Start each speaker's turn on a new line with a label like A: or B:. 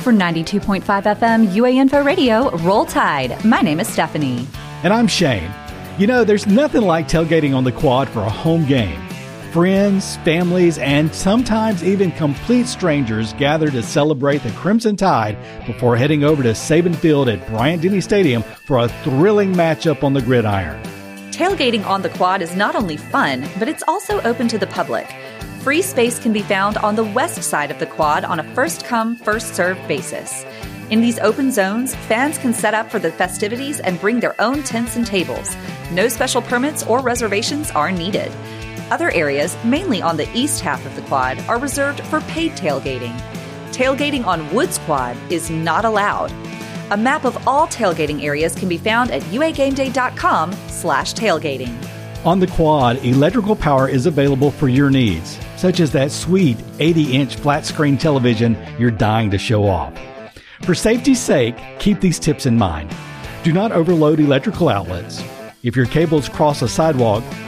A: For 92.5 FM UA Info Radio, Roll Tide. My name is Stephanie.
B: And I'm Shane. You know, there's nothing like tailgating on the quad for a home game. Friends, families, and sometimes even complete strangers gather to celebrate the Crimson Tide before heading over to Saban Field at Bryant-Denny Stadium for a thrilling matchup on the gridiron.
A: Tailgating on the quad is not only fun, but it's also open to the public. Free space can be found on the west side of the quad on a first-come, first-served basis. In these open zones, fans can set up for the festivities and bring their own tents and tables. No special permits or reservations are needed. Other areas, mainly on the east half of the quad, are reserved for paid tailgating. Tailgating on Woods Quad is not allowed. A map of all tailgating areas can be found at uagameday.com/tailgating.
B: On the quad, electrical power is available for your needs, such as that sweet 80-inch flat-screen television you're dying to show off. For safety's sake, keep these tips in mind. Do not overload electrical outlets. If your cables cross a sidewalk,